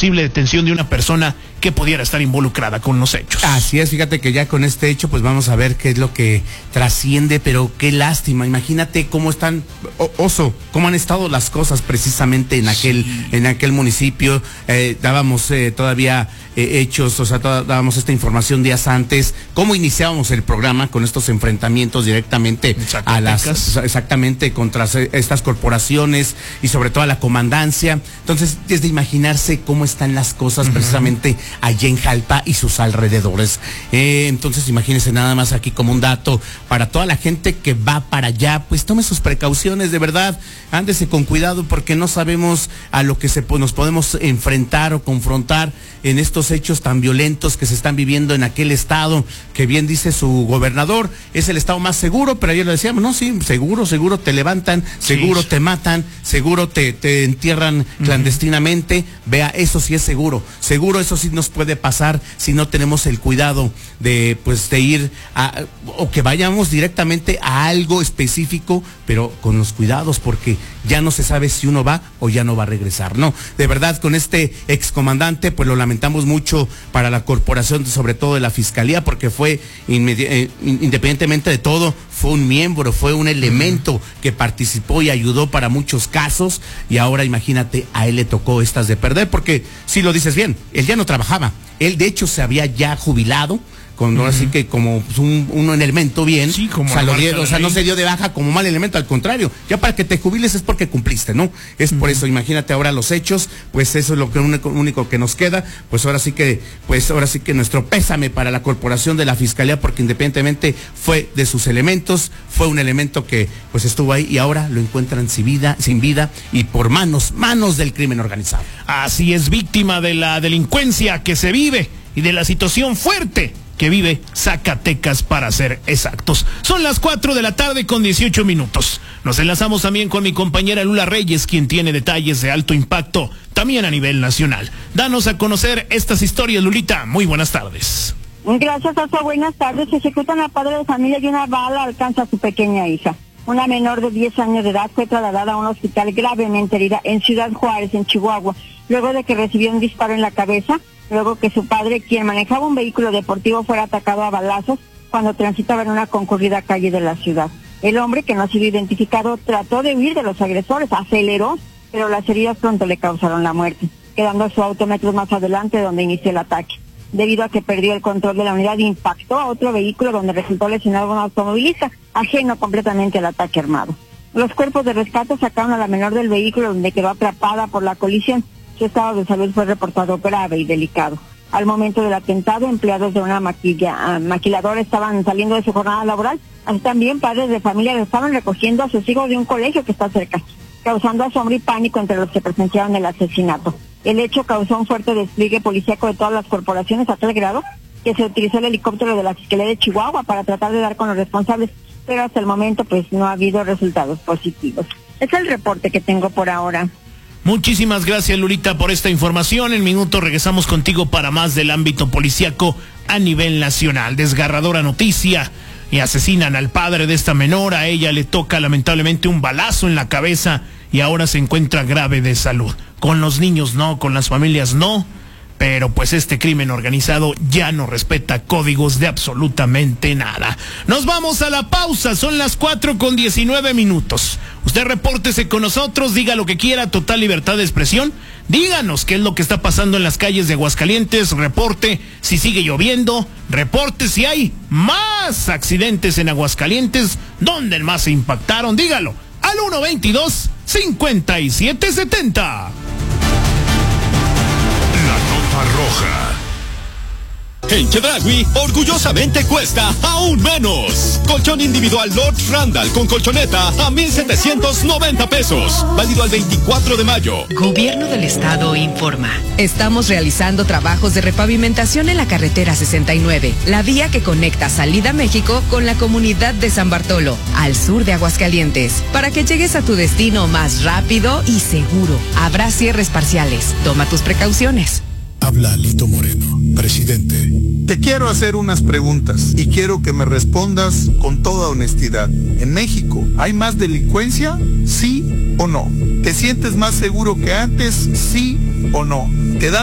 posible detención de una persona que pudiera estar involucrada con los hechos. Así es, fíjate que ya con este hecho pues vamos a ver qué es lo que trasciende, pero qué lástima, imagínate cómo están, cómo han estado las cosas precisamente en aquel municipio. Dábamos todavía hechos, o sea, dábamos esta información días antes, cómo iniciábamos el programa con estos enfrentamientos directamente exactamente contra estas corporaciones y sobre todo a la comandancia. Entonces, es de imaginarse cómo están las cosas precisamente allá en Jalpa y sus alrededores. Entonces, imagínense nada más aquí como un dato para toda la gente que va para allá, pues tome sus precauciones, de verdad, ándese con cuidado porque no sabemos a lo que nos podemos enfrentar o confrontar en estos hechos tan violentos que se están viviendo en aquel estado, que bien dice su gobernador, es el estado más seguro, pero ayer lo decíamos, no, sí, seguro te levantan, seguro te matan, seguro te entierran clandestinamente. Vea, eso sí es seguro, eso sí nos puede pasar si no tenemos el cuidado de ir o que vayamos directamente a algo específico, pero con los cuidados, porque ya no se sabe si uno va o ya no va a regresar. No, de verdad, con este excomandante, pues lo lamentamos mucho para la corporación, sobre todo de la Fiscalía, porque fue, independientemente de todo, fue un miembro, fue un elemento que participó y ayudó para muchos casos, y ahora imagínate, a él le tocó estas de perder, porque si lo dices bien, él ya no trabajaba, él de hecho se había ya jubilado, así que como un elemento bien, sí, como no se dio de baja como mal elemento, al contrario, ya para que te jubiles es porque cumpliste, ¿no? Es por eso, imagínate ahora los hechos, pues eso es lo único que nos queda, pues ahora sí que nuestro pésame para la corporación de la Fiscalía, porque independientemente fue de sus elementos, fue un elemento que pues estuvo ahí y ahora lo encuentran sin vida y por manos del crimen organizado. Así es, víctima de la delincuencia que se vive y de la situación fuerte que vive Zacatecas, para ser exactos. Son las 4:18 p.m. Nos enlazamos también con mi compañera Lula Reyes, quien tiene detalles de alto impacto también a nivel nacional. Danos a conocer estas historias, Lulita. Muy buenas tardes. Gracias, Oso. Buenas tardes. Se ejecutan a padre de familia y una bala alcanza a su pequeña hija. Una menor de 10 años de edad fue trasladada a un hospital gravemente herida en Ciudad Juárez, en Chihuahua, luego de que recibió un disparo en la cabeza, luego que su padre, quien manejaba un vehículo deportivo, fuera atacado a balazos cuando transitaba en una concurrida calle de la ciudad. El hombre, que no ha sido identificado, trató de huir de los agresores, aceleró, pero las heridas pronto le causaron la muerte, quedando su auto metros más adelante donde inició el ataque. Debido a que perdió el control de la unidad, impactó a otro vehículo donde resultó lesionado un automovilista, ajeno completamente al ataque armado. Los cuerpos de rescate sacaron a la menor del vehículo, donde quedó atrapada por la colisión. Su estado de salud fue reportado grave y delicado. Al momento del atentado, empleados de una maquiladora estaban saliendo de su jornada laboral. Así también padres de familia estaban recogiendo a sus hijos de un colegio que está cerca, causando asombro y pánico entre los que presenciaron el asesinato. El hecho causó un fuerte despliegue policíaco de todas las corporaciones, a tal grado que se utilizó el helicóptero de la Fiscalía de Chihuahua para tratar de dar con los responsables, pero hasta el momento pues no ha habido resultados positivos. Es el reporte que tengo por ahora. Muchísimas gracias, Lulita, por esta información. En minuto regresamos contigo para más del ámbito policíaco a nivel nacional. Desgarradora noticia, y asesinan al padre de esta menor. A ella le toca lamentablemente un balazo en la cabeza y ahora se encuentra grave de salud. Con los niños no, con las familias no, pero pues este crimen organizado ya no respeta códigos de absolutamente nada. Nos vamos a la pausa, son las 4:19 p.m. Usted repórtese con nosotros, diga lo que quiera, total libertad de expresión. Díganos qué es lo que está pasando en las calles de Aguascalientes, reporte si sigue lloviendo, reporte si hay más accidentes en Aguascalientes, dónde más se impactaron, dígalo al 122-5770. Roja. En Chedraui, orgullosamente cuesta aún menos. Colchón individual Lord Randall con colchoneta a 1,790 pesos. Válido al 24 de mayo. Gobierno del Estado informa. Estamos realizando trabajos de repavimentación en la carretera 69, la vía que conecta Salida México con la comunidad de San Bartolo, al sur de Aguascalientes, para que llegues a tu destino más rápido y seguro. Habrá cierres parciales. Toma tus precauciones. Habla Lito Moreno, presidente. Te quiero hacer unas preguntas y quiero que me respondas con toda honestidad. ¿En México hay más delincuencia? ¿Sí o no? ¿Te sientes más seguro que antes? ¿Sí o no? ¿Te da